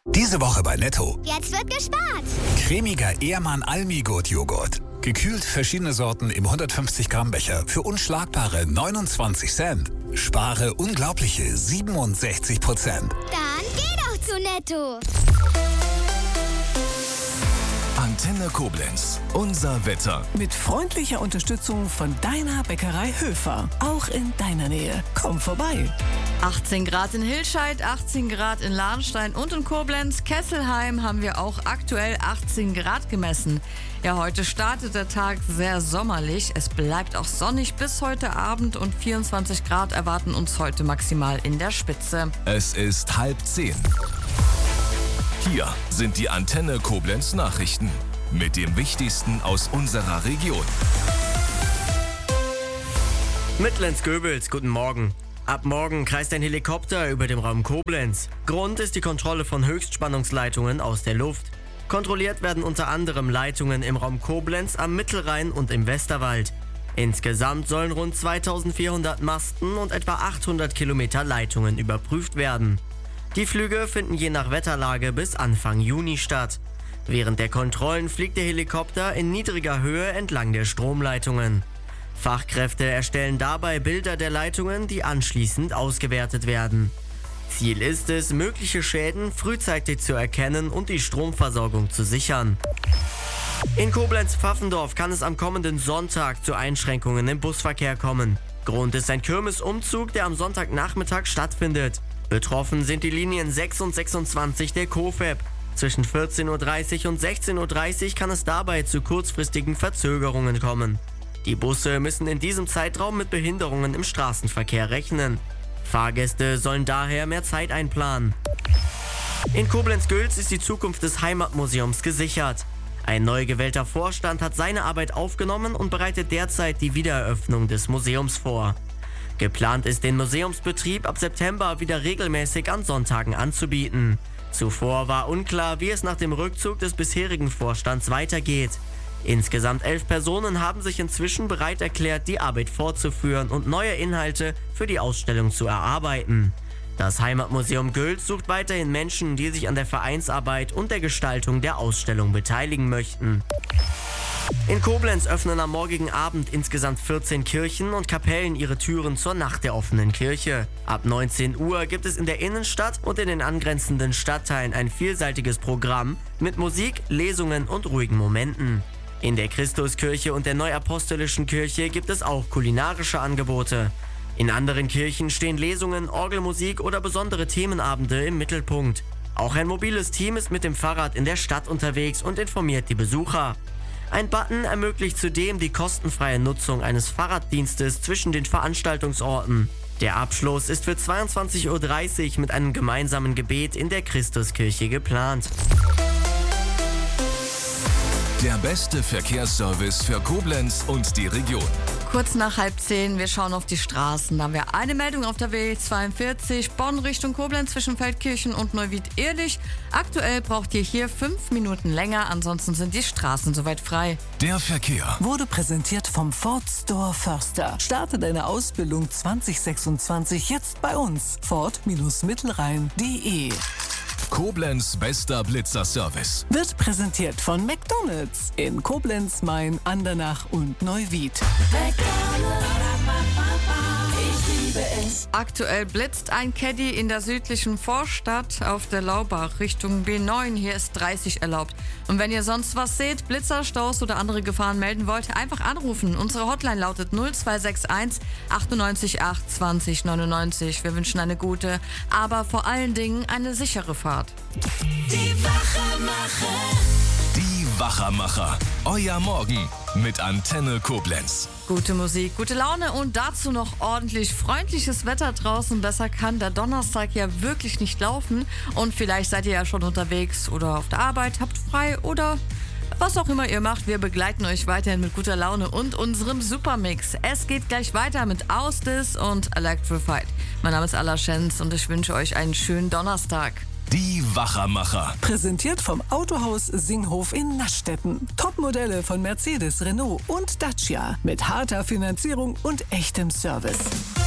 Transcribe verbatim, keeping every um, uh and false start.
Diese Woche bei Netto. Jetzt wird gespart. Cremiger Ehrmann Almigurt-Joghurt. Gekühlt verschiedene Sorten im hundertfünfzig Gramm Becher für unschlagbare neunundzwanzig Cent. Spare unglaubliche siebenundsechzig Prozent. Dann geh doch zu Netto. Antenne Koblenz. Unser Wetter. Mit freundlicher Unterstützung von deiner Bäckerei Höfer. Auch in deiner Nähe. Komm vorbei. achtzehn Grad in Hilscheid, achtzehn Grad in Lahnstein und in Koblenz. Kesselheim haben wir auch aktuell achtzehn Grad gemessen. Ja, heute startet der Tag sehr sommerlich. Es bleibt auch sonnig bis heute Abend und vierundzwanzig Grad erwarten uns heute maximal in der Spitze. Es ist halb zehn. Hier sind die Antenne Koblenz Nachrichten mit dem Wichtigsten aus unserer Region. Mittlens-Göbels, guten Morgen. Ab morgen kreist ein Helikopter über dem Raum Koblenz. Grund ist die Kontrolle von Höchstspannungsleitungen aus der Luft. Kontrolliert werden unter anderem Leitungen im Raum Koblenz, am Mittelrhein und im Westerwald. Insgesamt sollen rund zweitausendvierhundert Masten und etwa achthundert Kilometer Leitungen überprüft werden. Die Flüge finden je nach Wetterlage bis Anfang Juni statt. Während der Kontrollen fliegt der Helikopter in niedriger Höhe entlang der Stromleitungen. Fachkräfte erstellen dabei Bilder der Leitungen, die anschließend ausgewertet werden. Ziel ist es, mögliche Schäden frühzeitig zu erkennen und die Stromversorgung zu sichern. In Koblenz-Pfaffendorf kann es am kommenden Sonntag zu Einschränkungen im Busverkehr kommen. Grund ist ein Kirmesumzug, der am Sonntagnachmittag stattfindet. Betroffen sind die Linien sechs und sechsundzwanzig der KOFEB. Zwischen vierzehn Uhr dreißig und sechzehn Uhr dreißig kann es dabei zu kurzfristigen Verzögerungen kommen. Die Busse müssen in diesem Zeitraum mit Behinderungen im Straßenverkehr rechnen. Fahrgäste sollen daher mehr Zeit einplanen. In Koblenz-Gülz ist die Zukunft des Heimatmuseums gesichert. Ein neu gewählter Vorstand hat seine Arbeit aufgenommen und bereitet derzeit die Wiedereröffnung des Museums vor. Geplant ist, den Museumsbetrieb ab September wieder regelmäßig an Sonntagen anzubieten. Zuvor war unklar, wie es nach dem Rückzug des bisherigen Vorstands weitergeht. Insgesamt elf Personen haben sich inzwischen bereit erklärt, die Arbeit fortzuführen und neue Inhalte für die Ausstellung zu erarbeiten. Das Heimatmuseum Gülz sucht weiterhin Menschen, die sich an der Vereinsarbeit und der Gestaltung der Ausstellung beteiligen möchten. In Koblenz öffnen am morgigen Abend insgesamt vierzehn Kirchen und Kapellen ihre Türen zur Nacht der offenen Kirche. Ab neunzehn Uhr gibt es in der Innenstadt und in den angrenzenden Stadtteilen ein vielseitiges Programm mit Musik, Lesungen und ruhigen Momenten. In der Christuskirche und der Neuapostolischen Kirche gibt es auch kulinarische Angebote. In anderen Kirchen stehen Lesungen, Orgelmusik oder besondere Themenabende im Mittelpunkt. Auch ein mobiles Team ist mit dem Fahrrad in der Stadt unterwegs und informiert die Besucher. Ein Button ermöglicht zudem die kostenfreie Nutzung eines Fahrraddienstes zwischen den Veranstaltungsorten. Der Abschluss ist für zweiundzwanzig Uhr dreißig mit einem gemeinsamen Gebet in der Christuskirche geplant. Der beste Verkehrsservice für Koblenz und die Region. Kurz nach halb zehn, wir schauen auf die Straßen. Da haben wir eine Meldung auf der W zweiundvierzig, Bonn Richtung Koblenz zwischen Feldkirchen und Neuwied-Ehrlich. Aktuell braucht ihr hier fünf Minuten länger, ansonsten sind die Straßen soweit frei. Der Verkehr Wurde präsentiert vom Ford Store Förster. Starte deine Ausbildung zwanzig sechsundzwanzig jetzt bei uns. Ford-Mittelrhein punkt de. Koblenz bester Blitzer-Service. Wird präsentiert von McDonald's in Koblenz, Main, Andernach und Neuwied. Aktuell blitzt ein Caddy in der südlichen Vorstadt auf der Laubach Richtung B neun. Hier ist dreißig erlaubt. Und wenn ihr sonst was seht, Blitzer, Staus oder andere Gefahren melden wollt, einfach anrufen. Unsere Hotline lautet null zwei sechs eins achtundneunzig acht zwanzig neunundneunzig. Wir wünschen eine gute, aber vor allen Dingen eine sichere Fahrt. Die Wachermacher. Die Wachermacher. Euer Morgen mit Antenne Koblenz. Gute Musik, gute Laune und dazu noch ordentlich freundliches Wetter draußen. Besser kann der Donnerstag ja wirklich nicht laufen. Und vielleicht seid ihr ja schon unterwegs oder auf der Arbeit, habt frei oder was auch immer ihr macht. Wir begleiten euch weiterhin mit guter Laune und unserem Supermix. Es geht gleich weiter mit Ausdis und Electrified. Mein Name ist Alla Schenz und ich wünsche euch einen schönen Donnerstag. Die Wachermacher. Präsentiert vom Autohaus Singhof in Naschstetten. Topmodelle von Mercedes, Renault und Dacia. Mit harter Finanzierung und echtem Service.